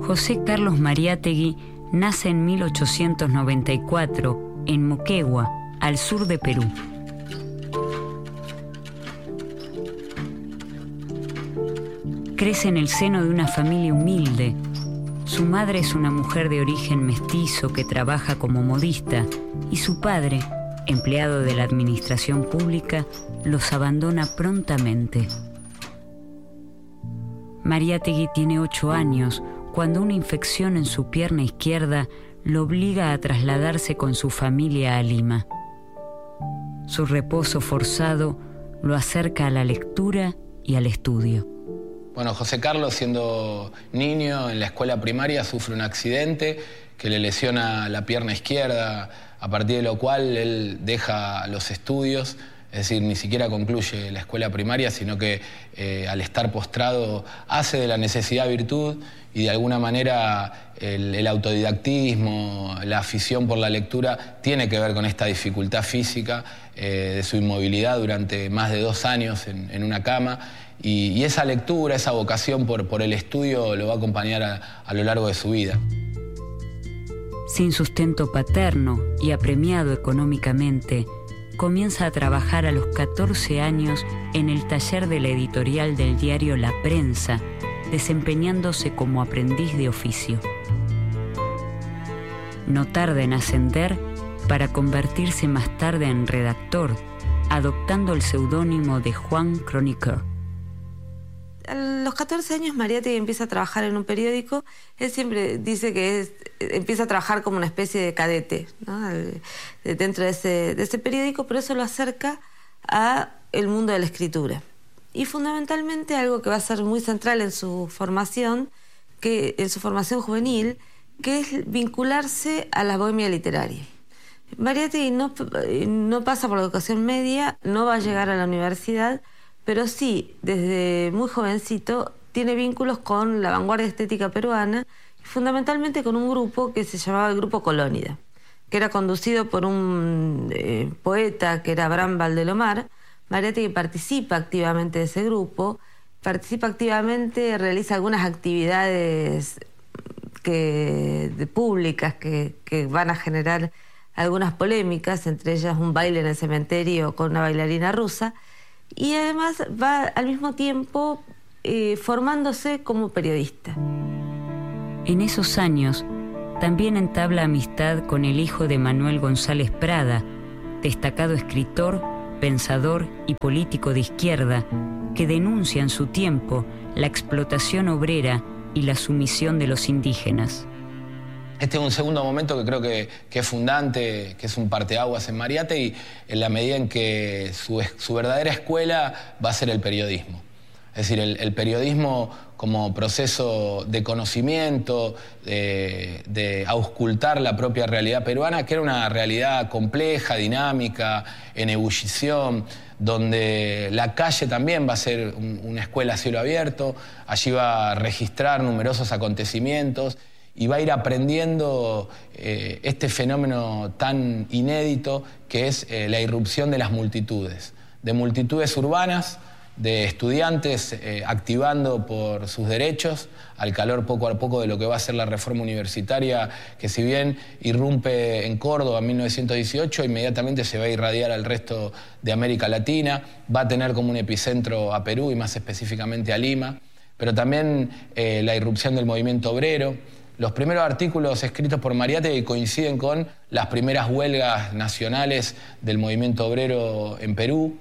José Carlos Mariátegui nace en 1894 en Moquegua, al sur de Perú. Crece en el seno de una familia humilde. Su madre es una mujer de origen mestizo que trabaja como modista y su padre, empleado de la administración pública, los abandona prontamente. Mariátegui tiene 8 años cuando una infección en su pierna izquierda lo obliga a trasladarse con su familia a Lima. Su reposo forzado lo acerca a la lectura y al estudio. Bueno, José Carlos, siendo niño en la escuela primaria, sufre un accidente que le lesiona la pierna izquierda, a partir de lo cual él deja los estudios, es decir, ni siquiera concluye la escuela primaria, sino que al estar postrado hace de la necesidad virtud y de alguna manera el autodidactismo, la afición por la lectura tiene que ver con esta dificultad física de su inmovilidad durante más de 2 años en una cama. Y esa lectura, esa vocación por el estudio lo va a acompañar a lo largo de su vida. Sin sustento paterno y apremiado económicamente, comienza a trabajar a los 14 años en el taller de la editorial del diario La Prensa, desempeñándose como aprendiz de oficio. No tarda en ascender para convertirse más tarde en redactor, adoptando el seudónimo de Juan Chroniqueur. A los 14 años Mariátegui empieza a trabajar en un periódico. Él siempre dice que empieza a trabajar como una especie de cadete, ¿no? Dentro de ese periódico, pero eso lo acerca a el mundo de la escritura. Y fundamentalmente algo que va a ser muy central en su formación juvenil, que es vincularse a la bohemia literaria. Mariátegui no pasa por la educación media, no va a llegar a la universidad, pero sí, desde muy jovencito, tiene vínculos con la vanguardia estética peruana, fundamentalmente con un grupo que se llamaba el Grupo Colónida, que era conducido por un poeta que era Abraham Valdelomar. Mariátegui participa activamente de ese grupo, realiza algunas actividades públicas que van a generar algunas polémicas, entre ellas un baile en el cementerio con una bailarina rusa, y además va al mismo tiempo formándose como periodista. En esos años también entabla amistad con el hijo de Manuel González Prada, destacado escritor, pensador y político de izquierda, que denuncia en su tiempo la explotación obrera y la sumisión de los indígenas. Este es un segundo momento que creo que es fundante, que es un parteaguas en Mariátegui, en la medida en que su verdadera escuela va a ser el periodismo. Es decir, el periodismo como proceso de conocimiento, de auscultar la propia realidad peruana, que era una realidad compleja, dinámica, en ebullición, donde la calle también va a ser una escuela a cielo abierto. Allí va a registrar numerosos acontecimientos y va a ir aprendiendo este fenómeno tan inédito que es la irrupción de las multitudes, de multitudes urbanas, de estudiantes activando por sus derechos, al calor poco a poco de lo que va a ser la reforma universitaria, que si bien irrumpe en Córdoba en 1918, inmediatamente se va a irradiar al resto de América Latina, va a tener como un epicentro a Perú y más específicamente a Lima, pero también la irrupción del movimiento obrero. Los primeros artículos escritos por Mariátegui coinciden con las primeras huelgas nacionales del movimiento obrero en Perú.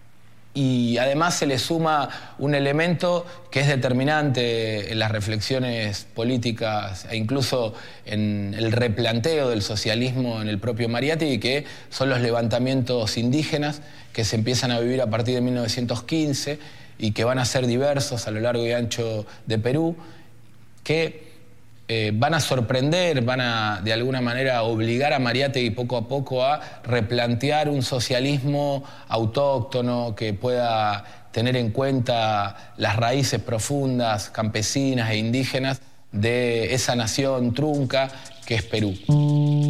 Y además se le suma un elemento que es determinante en las reflexiones políticas e incluso en el replanteo del socialismo en el propio Mariátegui, que son los levantamientos indígenas que se empiezan a vivir a partir de 1915 y que van a ser diversos a lo largo y ancho de Perú, que van a sorprender, van a de alguna manera obligar a Mariátegui poco a poco a replantear un socialismo autóctono que pueda tener en cuenta las raíces profundas, campesinas e indígenas de esa nación trunca que es Perú.